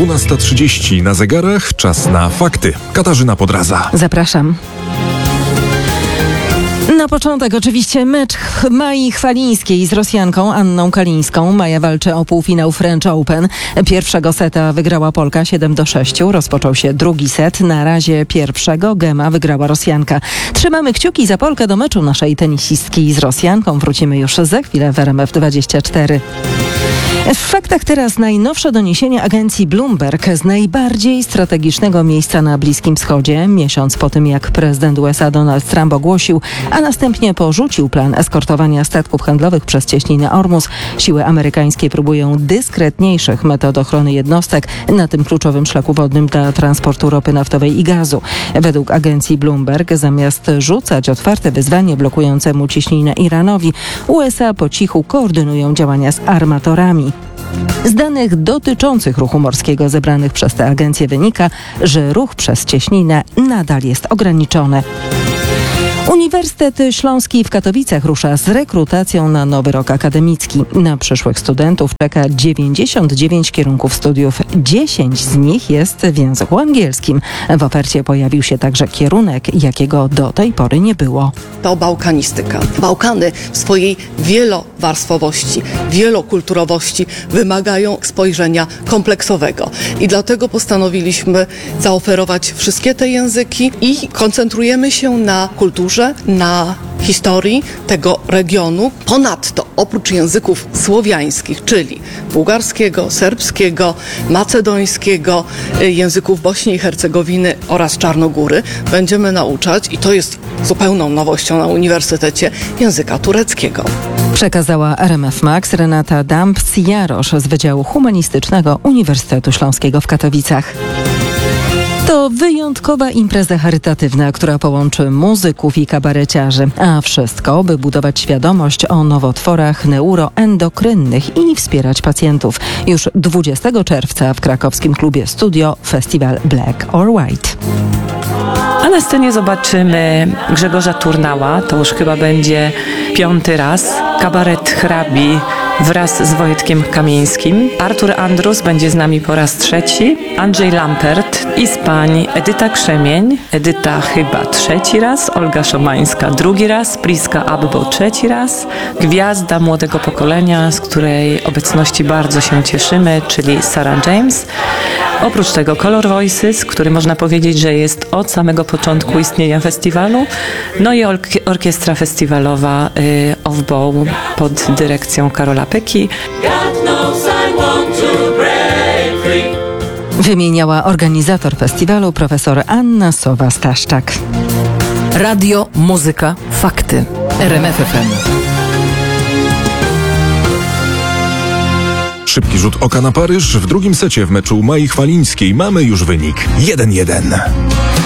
12:30 na zegarach. Czas na fakty. Katarzyna Podradza. Zapraszam. Na początek oczywiście mecz Mai Chwalińskiej z Rosjanką Anną Kalińską. Maja walczy o półfinał French Open. Pierwszego seta wygrała Polka 7-6. Rozpoczął się drugi set. Na razie pierwszego gema wygrała Rosjanka. Trzymamy kciuki za Polkę do meczu naszej tenisistki z Rosjanką. Wrócimy już za chwilę w RMF24. W faktach teraz najnowsze doniesienia agencji Bloomberg z najbardziej strategicznego miejsca na Bliskim Wschodzie. Miesiąc po tym, jak prezydent USA Donald Trump ogłosił, a następnie porzucił plan eskortowania statków handlowych przez cieśninę Ormus, siły amerykańskie próbują dyskretniejszych metod ochrony jednostek na tym kluczowym szlaku wodnym dla transportu ropy naftowej i gazu. Według agencji Bloomberg, zamiast rzucać otwarte wyzwanie blokującemu cieśninę Iranowi, USA po cichu koordynują działania z armatorami. Z danych dotyczących ruchu morskiego zebranych przez tę agencję wynika, że ruch przez cieśninę nadal jest ograniczony. Uniwersytet Śląski w Katowicach rusza z rekrutacją na nowy rok akademicki. Na przyszłych studentów czeka 99 kierunków studiów. 10 z nich jest w języku angielskim. W ofercie pojawił się także kierunek, jakiego do tej pory nie było. To bałkanistyka. Bałkany w swojej wielowarstwowości, wielokulturowości wymagają spojrzenia kompleksowego. I dlatego postanowiliśmy zaoferować wszystkie te języki i koncentrujemy się na kulturze, na historii tego regionu. Ponadto oprócz języków słowiańskich, czyli bułgarskiego, serbskiego, macedońskiego, języków Bośni i Hercegowiny oraz Czarnogóry, będziemy nauczać, i to jest zupełną nowością na uniwersytecie, języka tureckiego. Przekazała RMF Max Renata Dambs-Jarosz z Wydziału Humanistycznego Uniwersytetu Śląskiego w Katowicach. To wyjątkowa impreza charytatywna, która połączy muzyków i kabareciarzy, a wszystko, by budować świadomość o nowotworach neuroendokrynnych i wspierać pacjentów. Już 20 czerwca w krakowskim klubie Studio festiwal Black or White. A na scenie zobaczymy Grzegorza Turnała, to już chyba będzie 5. raz, kabaret Hrabi wraz z Wojtkiem Kamieńskim. Artur Andrus będzie z nami po raz 3, Andrzej Lampert i z pań Edyta Krzemień, Edyta chyba 3. raz, Olga Szomańska 2. raz, Priska Abbo 3. raz, gwiazda młodego pokolenia, z której obecności bardzo się cieszymy, czyli Sarah James. Oprócz tego Color Voices, który można powiedzieć, że jest od samego początku istnienia festiwalu, no i orkiestra festiwalowa Off Bow pod dyrekcją Karola Pyki. Wymieniała organizator festiwalu profesor Anna Sowa-Staszczak. Radio, muzyka, fakty. RMF FM. Szybki rzut oka na Paryż. W drugim secie w meczu Mai Chwalińskiej mamy już wynik 1-1.